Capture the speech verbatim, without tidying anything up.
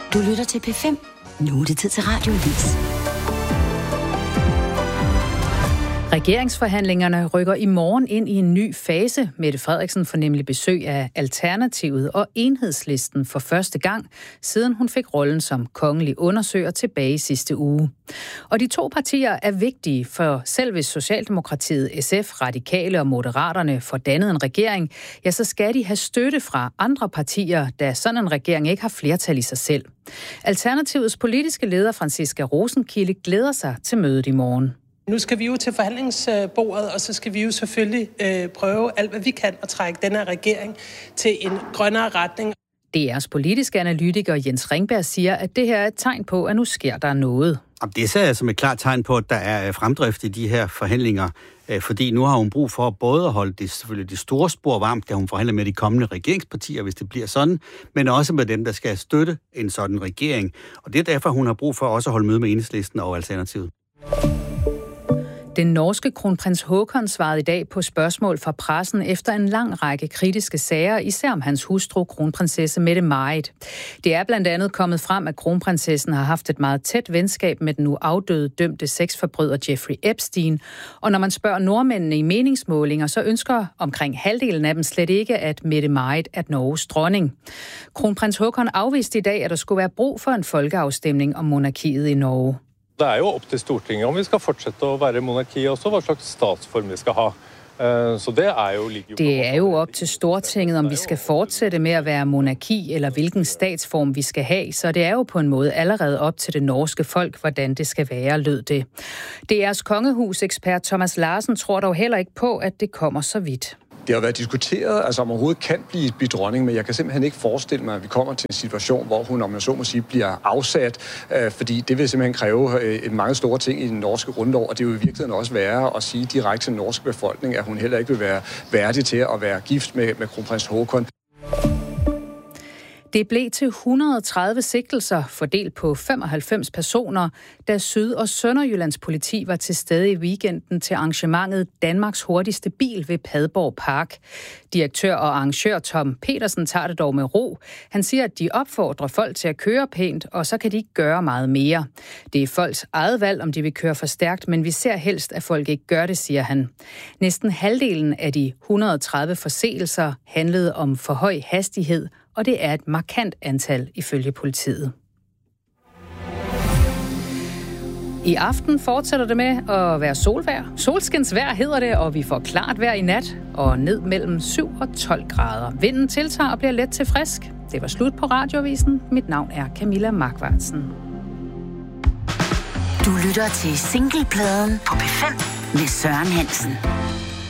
Du lytter til P fem. Nu er det tid til Radioavis. Regeringsforhandlingerne rykker i morgen ind i en ny fase. Mette Frederiksen får nemlig besøg af Alternativet og Enhedslisten for første gang, siden hun fik rollen som kongelig undersøger tilbage i sidste uge. Og de to partier er vigtige, for selv hvis Socialdemokratiet, S F, Radikale og Moderaterne får dannet en regering, ja, så skal de have støtte fra andre partier, da sådan en regering ikke har flertal i sig selv. Alternativets politiske leder, Franciska Rosenkilde, glæder sig til mødet i morgen. Nu skal vi jo til forhandlingsbordet, og så skal vi jo selvfølgelig øh, prøve alt, hvad vi kan at trække den her regering til en grønnere retning. D R's politiske analytiker Jens Ringberg siger, at det her er et tegn på, at nu sker der noget. Det ser jeg som et klart tegn på, at der er fremdrift i de her forhandlinger, fordi nu har hun brug for både at holde det, selvfølgelig det store spor varmt, da hun forhandler med de kommende regeringspartier, hvis det bliver sådan, men også med dem, der skal støtte en sådan regering. Og det er derfor, hun har brug for også at holde møde med Enhedslisten og Alternativet. Den norske kronprins Haakon svarede i dag på spørgsmål fra pressen efter en lang række kritiske sager, især om hans hustru, kronprinsesse Mette-Marit. Det er blandt andet kommet frem, at kronprinsessen har haft et meget tæt venskab med den nu afdøde dømte sexforbryder Jeffrey Epstein. Og når man spørger nordmændene i meningsmålinger, så ønsker omkring halvdelen af dem slet ikke, at Mette-Marit er Norges dronning. Kronprins Haakon afviste i dag, at der skulle være brug for en folkeafstemning om monarkiet i Norge. Det er jo op til Stortinget, om vi skal fortsætte at være monarki, og så hvad slags statsform vi skal have. Så det er jo lige... Det er jo op til Stortinget, om vi skal fortsætte med at være monarki, eller hvilken statsform vi skal have. Så det er jo på en måde allerede op til det norske folk, hvordan det skal være, lød det. D R's kongehusekspert Thomas Larsen tror dog heller ikke på, at det kommer så vidt. Det har været diskuteret, altså om overhovedet kan blive, blive dronning, men jeg kan simpelthen ikke forestille mig, at vi kommer til en situation, hvor hun, om jeg så må sige, bliver afsat, øh, fordi det vil simpelthen kræve øh, mange store ting i den norske grundlov, og det vil i virkeligheden også være at sige direkte til den norske befolkning, at hun heller ikke vil være værdig til at være gift med, med kronprins Haakon. Det blev til et hundrede og tredive sigtelser, fordelt på femoghalvfems personer, da Syd- og Sønderjyllands politi var til stede i weekenden til arrangementet Danmarks hurtigste bil ved Padborg Park. Direktør og arrangør Tom Petersen tager det dog med ro. Han siger, at de opfordrer folk til at køre pænt, og så kan de ikke gøre meget mere. Det er folks eget valg, om de vil køre for stærkt, men vi ser helst, at folk ikke gør det, siger han. Næsten halvdelen af de et hundrede og tredive forseelser handlede om for høj hastighed, og det er et markant antal ifølge politiet. I aften fortsætter det med at være solvejr. Solskinsvejr hedder det, og vi får klart vejr i nat og ned mellem syv og tolv grader. Vinden tiltager og bliver let til frisk. Det var slut på Radioavisen. Mit navn er Camilla Markvartsen. Du lytter til Singlepladen på P fem med Søren Hansen.